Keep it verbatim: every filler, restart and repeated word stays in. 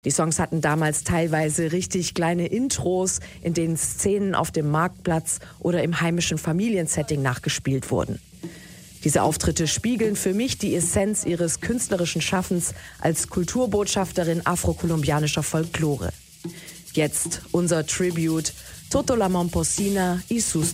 Die Songs hatten damals teilweise richtig kleine Intros, in denen Szenen auf dem Marktplatz oder im heimischen Familiensetting nachgespielt wurden. Diese Auftritte spiegeln für mich die Essenz ihres künstlerischen Schaffens als Kulturbotschafterin afro-kolumbianischer Folklore. Jetzt unser Tribute Toto la Momposina y sus